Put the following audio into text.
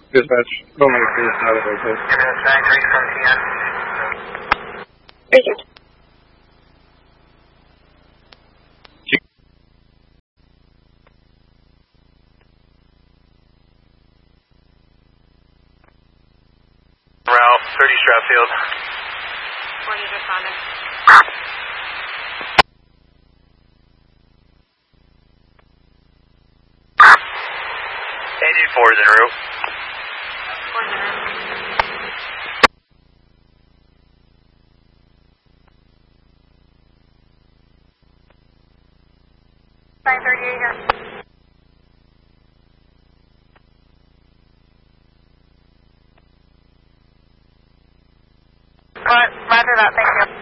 Dispatch, only for Saturday, please. Thank you. Ralph, 30 Stratfield. 40 responded. Engine 4 is en route. 4 is en route. here. Roger that, thank you.